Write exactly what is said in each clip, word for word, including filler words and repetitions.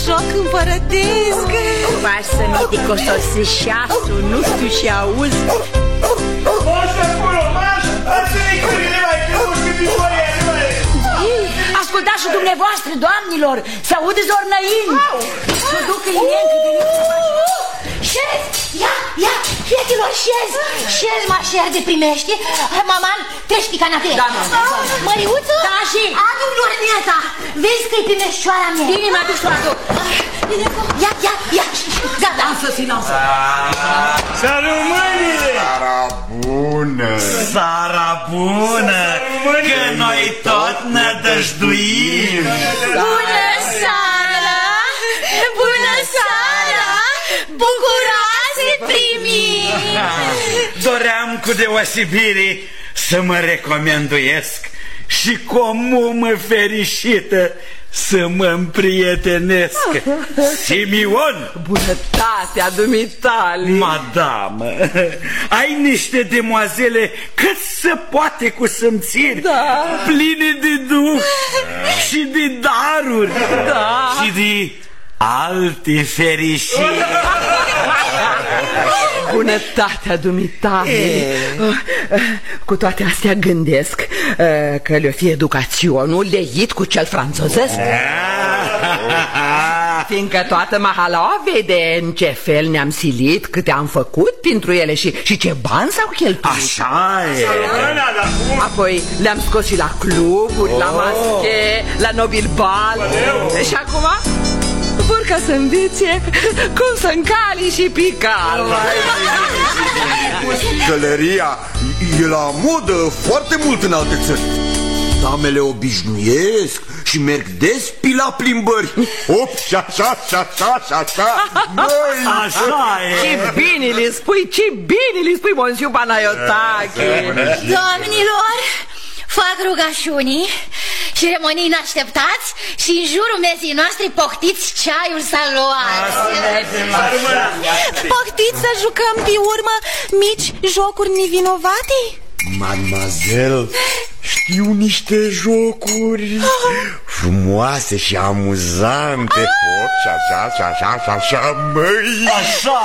joc împărătesc. Faci să mi te costosesc șasul, nu știu și auzi. Ascultați și dumneavoastră, doamnilor, se aude zornăini. Să ducă Ilencă de nici. Șez, ia, ia, fietilor, șez. Șez, mașer de primește. Maman, treci canapea. Da, mama. Măriuță? Da, și? Adu lorneta. Vezi că-i primeștioara mea. Bine, mă duci toată. Ia, ia, ia. Gata. Lansă, si, lansă. Sarumânile! Sara bună! Sara bună! Că noi tot ne dăjduim! Bună seara! Bună seara! Bucuroase primim! Doream cu deosebire să mă recomanduiesc și cu o mumă fericită să mă împrietenesc. Simeon! Bunătatea dumitale! Madamă, ai niște demoazele cât se poate cu simțiri, da, pline de duh și de daruri, da, și de alte fericiri. Bunătatea dumitale! Cu toate astea gândesc că le-o fi educaționul leit cu cel franțuzesc. Fiindcă toată mahalaua vede în ce fel ne-am silit, câte am făcut pentru ele și, și ce bani s-au cheltuit. Așa e. Apoi le-am scos și la cluburi, oh, la masche, la nobil bal. Și acum vor ca să învețe cum să încali și pical. Gălăria e la modă foarte mult în alte țări. Damele obișnuiesc și merg des pe la plimbări. Op, și așa, și așa, și așa. Măi, așa e. Ce bine le spui, ce bine le spui, Monsiu Panaiotache. Domnilor, fac rugăciunii și rămâniți așteptați și în jurul mesii noastre poftiți ceaiul să luați. Poftiți să jucăm pe urmă mici jocuri nevinovate? Mademoiselle, știu niște jocuri frumoase și amuzante. Pot și așa, și așa, și așa, măi. Așa.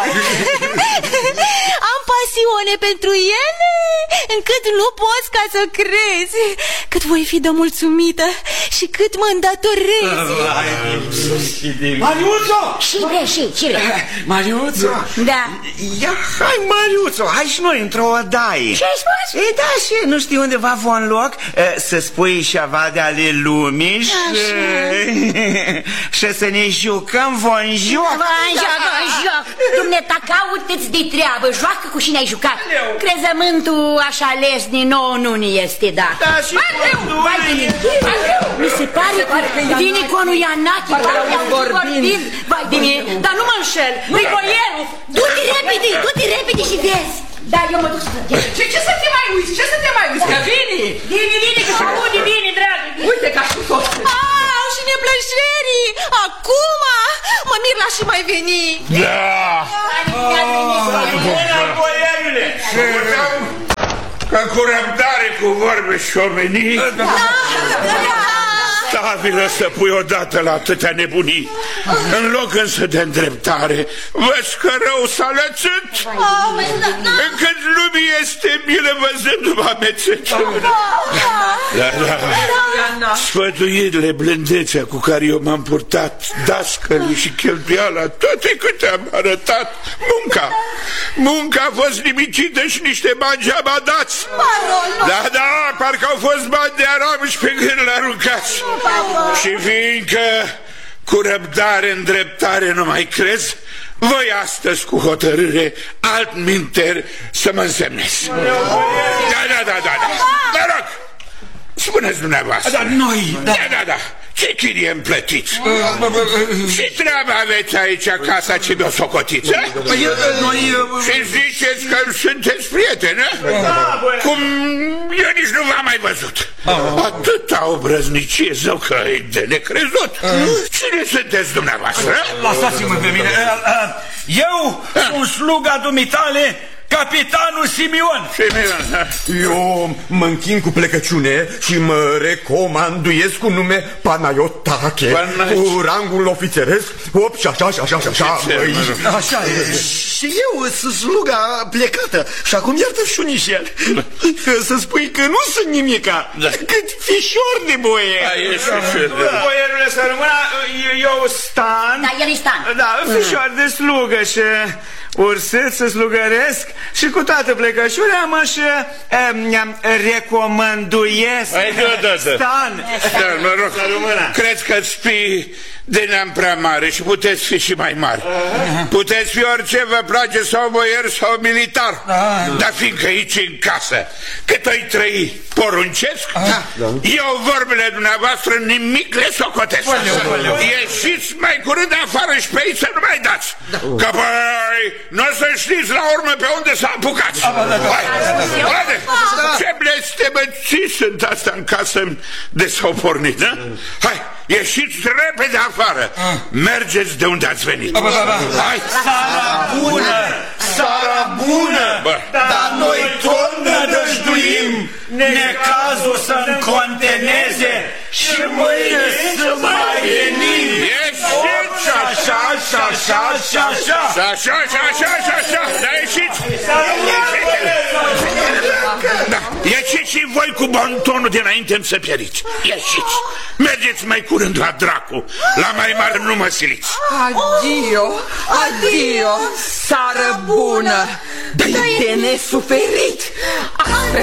Am pasiune pentru ele, încât nu poți ca să crezi cât voi fi de mulțumită și cât mă îndatorezi. Mariuțo! Și de, și, și de. Mariuțo! Da. Ia, hai, Mariuțo, hai și noi într-o odaie. Ce-ai spus? E, da, și nu știu undeva von loc să spui ceva de ale lumii și, și să ne jucăm von joc. Von joc, von joc. Dumneata, caută-ți de treabă, joacă cu cine ai jucat. Crezământul așa lesni nouă nu ne este dat. Da, și vai de mine, mi se pare că vine conul Ianache, vorbind. Vai de mine, dar nu mă înșel, Rigoierul. Du-te repede, du-te repede și vezi. Da, eu mă duc să plătesc. Ce, ce să te mai uiți? Ce să te mai uiți? Că vine! Vine, vine, că se aude bine, dragă. Uite ca și tot. Au, și neplăcerii. Acum mă mir la și mai veni. Da! Boierule! Ca cu răbdare cu vorbe și omenii, stabilă să pui odată la atâtea nebunii. În loc însă de îndreptare, văzi că rău s-a lățit, încât lumii este milă văzându-mă amețit. Da, da, sfătuirile, blândețea cu care eu m-am purtat, dascării și cheltuiala, toate câte am arătat, munca, munca a fost nimicită și niște bani geaba dați. Da, da, parcă au fost bani de aram și pe gând l-aruncați. Și fiindcă cu răbdare, îndreptare nu mai crezi, voi astăzi cu hotărâre altminteri să mă însemnezi. Da, da, da, da, da. Mă rog, spuneți dumneavoastră. Dar noi... Da, da, da. Ce chirie îmi plătiți? Ce treabă aveți aici casa ce mi-o socotiți? Și ziceți că sunteți prieteni, cum eu nici nu v-am mai văzut. Atâta obrăznicie, zău, că e de necrezut. Cine sunteți dumneavoastră? Lăsați-mă pe mine. Eu sunt sluga dumitale, capitanul Simion. Simion, da. Eu mă închin cu plecăciune și mă recomanduiesc cu nume Panayotache, Pana... cu rangul ofițeresc. Op, și așa, și așa, și așa. Așa e. Și eu sunt sluga plecată și acum iartă șunișel. Să spui că nu sunt nimica, da. cât fișor de boie. Da, e fișor de boie. Boierule să rămână, eu Stan. Da, el e Stan. Da, fișor de slugă și ursit să slugăresc și cu toată plecăciunea mă și recomanduiesc. Hai, da, da, da. Stan. Stan, mă rog, cred că spii de neam prea mare și puteți fi și mai mari. Puteți fi orice vă place, sau boier sau militar. Dar fiindcă aici în casă, cât o-i trăi poruncesc, eu vorbele dumneavoastră nimic le socotesc. Ieșiți mai curând afară și pe aici să nu mai dați. Că păi, nu o să știți la urmă pe unde s-a apucat. Haide, ce blestemății sunt astea în casă de s-au pornit, da? Hai, ieșiți repede afară. Mergeți de unde ați venit. Hai. Sara bună, Sara bună, dar noi tot nădăjduim necazul să-mi conteneze și mâine să mai venim. Ieșiți! Și așa, și așa, și așa. Și așa, și așa, și așa. Da, ieșiți! Da, ieșiți și voi cu bontonul dinainte să pieriți. Ieșiți! Mergeți mai curând la dracu. La mai mare nu mă siliți. Adio, adio, Sară bună, dar-i de nesuferit.